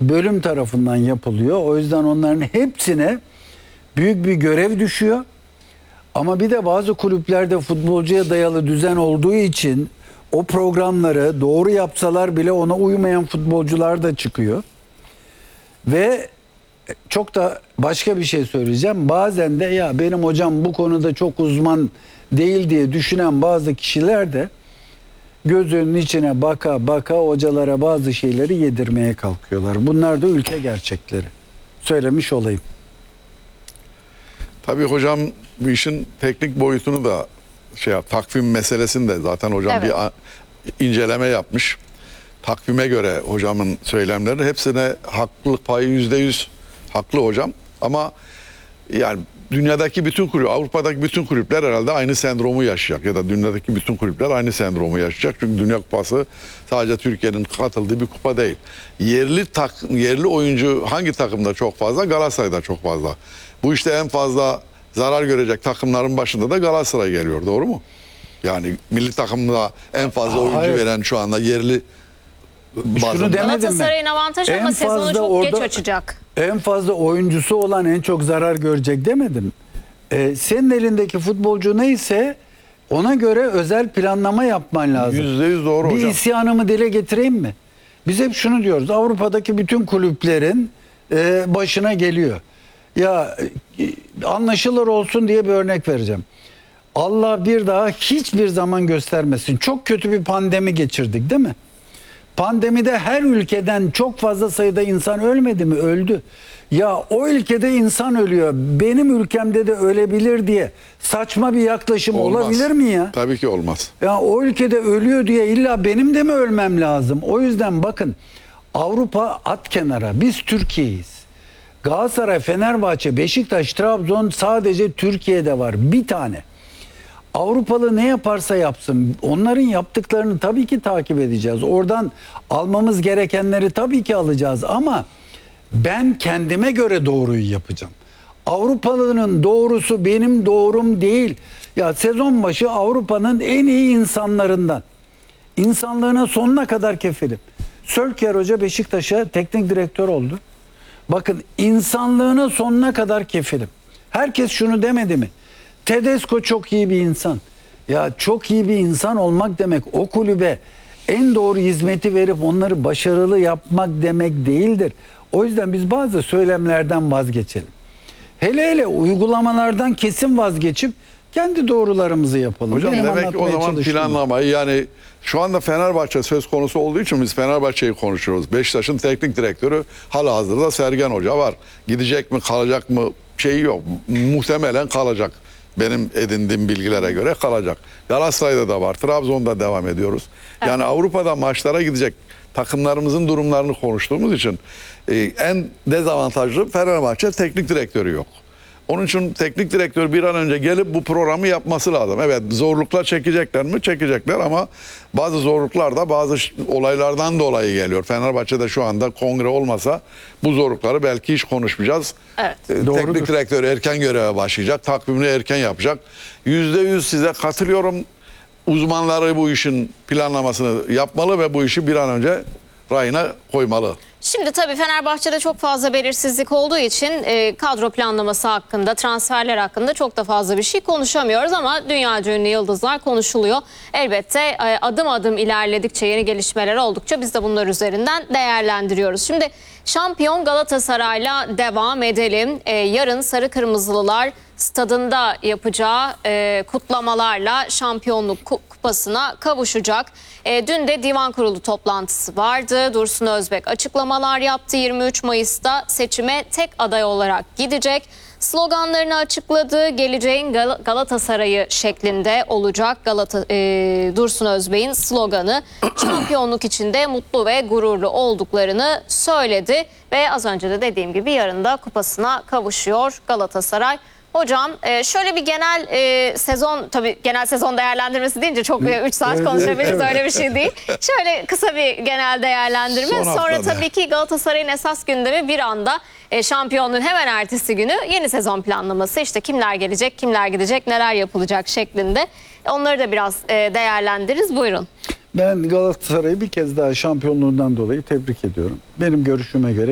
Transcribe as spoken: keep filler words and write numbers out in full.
bölüm tarafından yapılıyor. O yüzden onların hepsine büyük bir görev düşüyor. Ama bir de bazı kulüplerde futbolcuya dayalı düzen olduğu için o programları doğru yapsalar bile ona uymayan futbolcular da çıkıyor. Ve çok da başka bir şey söyleyeceğim. Bazen de ya benim hocam bu konuda çok uzman değil diye düşünen bazı kişiler de gözünün içine baka baka hocalara bazı şeyleri yedirmeye kalkıyorlar. Bunlar da ülke gerçekleri. Söylemiş olayım. Tabii hocam bu işin teknik boyutunu da şey yap, takvim meselesini de zaten hocam Evet. bir inceleme yapmış. Takvime göre hocamın söylemleri hepsine haklılık payı yüzde yüz haklı hocam. Ama yani dünyadaki bütün kulüp, Avrupa'daki bütün kulüpler herhalde aynı sendromu yaşayacak ya da dünyadaki bütün kulüpler aynı sendromu yaşayacak. Çünkü Dünya Kupası sadece Türkiye'nin katıldığı bir kupa değil. Yerli tak, yerli oyuncu hangi takımda çok fazla? Galatasaray'da çok fazla. Bu işte en fazla zarar görecek takımların başında da Galatasaray geliyor. Doğru mu? Yani milli takımda en fazla oyuncu Hayır. veren şu anda yerli bazında. demedim mi? Galatasaray'ın avantajı En ama sezonu fazla çok orada- geç açacak. En fazla oyuncusu olan en çok zarar görecek demedim. Ee, senin elindeki futbolcu neyse ona göre özel planlama yapman lazım. Yüzde yüz doğru bir hocam. isyanımı dile getireyim mi? Biz hep şunu diyoruz. Avrupa'daki bütün kulüplerin e, başına geliyor. Ya e, anlaşılır olsun diye bir örnek vereceğim. Allah bir daha hiçbir zaman göstermesin. Çok kötü bir pandemi geçirdik değil mi? Pandemide her ülkeden çok fazla sayıda insan ölmedi mi? Öldü. Ya o ülkede insan ölüyor. Benim ülkemde de ölebilir diye saçma bir yaklaşım Olmaz. olabilir mi ya? Tabii ki olmaz. Ya o ülkede ölüyor diye illa benim de mi ölmem lazım? O yüzden bakın Avrupa at kenara. Biz Türkiye'yiz. Galatasaray, Fenerbahçe, Beşiktaş, Trabzon sadece Türkiye'de var. Bir tane. Avrupalı ne yaparsa yapsın onların yaptıklarını tabii ki takip edeceğiz. Oradan almamız gerekenleri tabii ki alacağız ama ben kendime göre doğruyu yapacağım. Avrupalı'nın doğrusu benim doğrum değil. Ya sezon başı Avrupa'nın en iyi insanlarından. İnsanlığına sonuna kadar kefilim. Sölker Hoca Beşiktaş'a teknik direktör oldu. Bakın insanlığına sonuna kadar kefilim. Herkes şunu demedi mi? Tedesco çok iyi bir insan. Ya çok iyi bir insan olmak demek o kulübe en doğru hizmeti verip onları başarılı yapmak demek değildir. O yüzden biz bazı söylemlerden vazgeçelim. Hele hele uygulamalardan kesin vazgeçip kendi doğrularımızı yapalım. Hocam Benim demek ki o anlatmaya zaman çalıştığım. planlamayı yani şu anda Fenerbahçe söz konusu olduğu için biz Fenerbahçe'yi konuşuyoruz. Beşiktaş'ın teknik direktörü halihazırda Sergen Hoca var. Gidecek mi kalacak mı şeyi yok. Muhtemelen kalacak. Benim edindiğim bilgilere göre kalacak. Galatasaray'da da var. Trabzon'da devam ediyoruz. Yani Avrupa'da maçlara gidecek takımlarımızın durumlarını konuştuğumuz için e, en dezavantajlı Fenerbahçe teknik direktörü yok. Onun için teknik direktör bir an önce gelip bu programı yapması lazım. Evet zorluklar çekecekler mi? Çekecekler ama bazı zorluklar da bazı olaylardan dolayı geliyor. Fenerbahçe'de şu anda kongre olmasa bu zorlukları belki hiç konuşmayacağız. Evet. Ee, Doğrudur. Teknik direktör erken göreve başlayacak. Takvimini erken yapacak. Yüzde yüz size katılıyorum. Uzmanları bu işin planlamasını yapmalı ve bu işi bir an önce rayına koymalı. Şimdi tabii Fenerbahçe'de çok fazla belirsizlik olduğu için e, kadro planlaması hakkında, transferler hakkında çok da fazla bir şey konuşamıyoruz ama dünyaca ünlü yıldızlar konuşuluyor. Elbette e, adım adım ilerledikçe, yeni gelişmeler oldukça biz de bunlar üzerinden değerlendiriyoruz. Şimdi şampiyon Galatasaray'la devam edelim. E, yarın Sarı Kırmızılılar stadında yapacağı e, kutlamalarla şampiyonluk ku- kupasına kavuşacak. E, dün de divan kurulu toplantısı vardı. Dursun Özbek açıklamalar yaptı. yirmi üç Mayıs'ta seçime tek aday olarak gidecek. Sloganlarını açıkladı. Geleceğin Gal- Galatasaray'ı şeklinde olacak. Galata e, Dursun Özbek'in sloganı. Şampiyonluk içinde mutlu ve gururlu olduklarını söyledi. Ve az önce de dediğim gibi yarın da kupasına kavuşuyor Galatasaray. Hocam e, şöyle bir genel e, sezon, tabii genel sezon değerlendirmesi deyince çok üç saat Evet, konuşabiliriz, evet. öyle bir şey değil. Şöyle kısa bir genel değerlendirme. Son Sonra haftada. tabii ki Galatasaray'ın esas gündemi bir anda e, şampiyonluğun hemen ertesi günü yeni sezon planlaması. İşte kimler gelecek, kimler gidecek, neler yapılacak şeklinde. Onları da biraz e, değerlendiririz. Buyurun. Ben Galatasaray'ı bir kez daha şampiyonluğundan dolayı tebrik ediyorum. Benim görüşüme göre